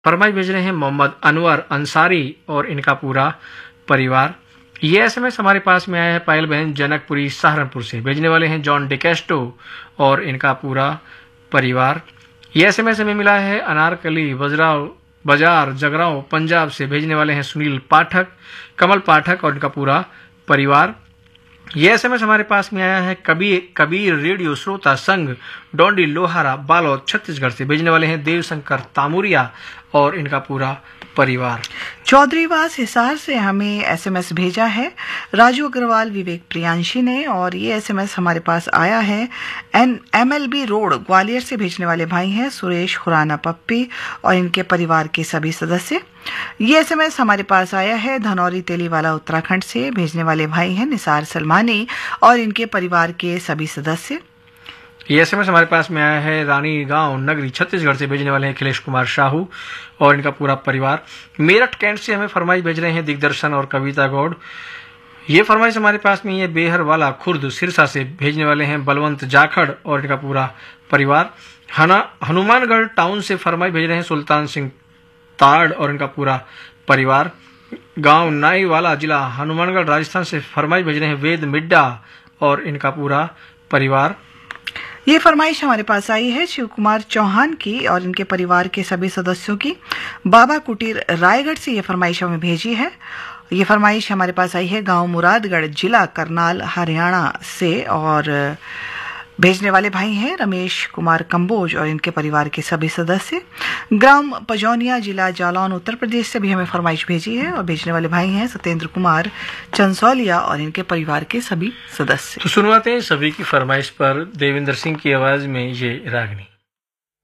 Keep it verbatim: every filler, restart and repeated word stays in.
फरमाइश भेज रहे हैं मोहम्मद अनवर अंसारी और इनका पूरा परिवार। ये एसएमएस हमारे पास में आया है पायल बहन जनकपुरी सहारनपुर से। भेजने वाले हैं जॉन डिकेस्टो और इनका पूरा परिवार। ये एसएमएस हमें मिला है अनारकली बजराव बाजार जगरांव पंजाब से। भेजने वाले हैं सुनील पाठक, कमल पाठक और इनका पूरा परिवार। ये एसएमएस हमारे पास में आया है कबीर कबीर रेडियो श्रोता संघ डोंडी लोहारा बालोद छत्तीसगढ़ से। भेजने वाले हैं देवशंकर तामुरिया और इनका पूरा परिवार। चौधरीवास हिसार से हमें एसएमएस भेजा है राजू अग्रवाल विवेक प्रियांशी ने, और ये एसएमएस हमारे पास आया है एन एमएलबी रोड ग्वालियर से। भेजने वाले भाई हैं सुरेश खुराना पप्पी और इनके परिवार के सभी सदस्य। ये एसएमएस हमारे पास आया है धनौरी तेलीवाला उत्तराखंड से। भेजने वाले भाई हैं निसार सलमानी और इनके परिवार के सभी सदस्य। ये एसएमएस हमारे पास में आया है रानी गांव नगरी छत्तीसगढ़ से। भेजने वाले हैं अखिलेश कुमार साहू और इनका पूरा परिवार। मेरठ कैंट से हमें फरमाइश भेज रहे हैं दिग्दर्शन और कविता गौड़। ये फरमाइश हमारे पास में ये बेहर वाला खुर्द सिरसा से। भेजने वाले हैं बलवंत जाखड़ और इनका पूरा परिवार। हना हनुमानगढ़ टाउन से फरमाइश भेज रहे हैं सुल्तान सिंह ताड़ और इनका पूरा परिवार। गांव नाई वाला जिला हनुमानगढ़ राजस्थान से फरमाइश भेज रहे हैं वेद मिड्डा और इनका पूरा परिवार। ये फरमाइश हमारे पास आई है शिव कुमार चौहान की और इनके परिवार के सभी सदस्यों की। बाबा कुटीर रायगढ़ से ये फरमाइश हमें भेजी है। ये फरमाइश हमारे पास आई है गांव मुरादगढ़ जिला करनाल हरियाणा से, और भेजने वाले भाई हैं रमेश कुमार कंबोज और इनके परिवार के सभी सदस्य। ग्राम पजौनिया जिला जालौन उत्तर प्रदेश से भी हमें फरमाइश भेजी है, और भेजने वाले भाई हैं सत्येंद्र कुमार चंसौलिया और इनके परिवार के सभी सदस्य। तो सुनवाते हैं सभी की फरमाइश पर देवेंद्र सिंह की आवाज में ये रागनी।